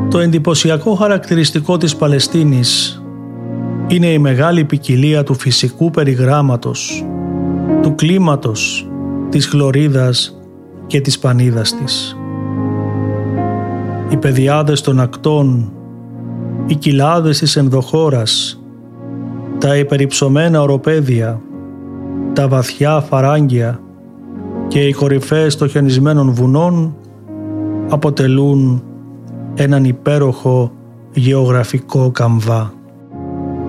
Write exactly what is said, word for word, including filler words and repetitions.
Το εντυπωσιακό χαρακτηριστικό της Παλαιστίνης είναι η μεγάλη ποικιλία του φυσικού περιγράμματος, του κλίματος, της χλωρίδας και της πανίδας της. Οι πεδιάδες των ακτών, οι κοιλάδες της ενδοχώρας, τα υπερυψωμένα οροπέδια, τα βαθιά φαράγγια και οι κορυφές των χιονισμένων βουνών αποτελούν έναν υπέροχο γεωγραφικό καμβά.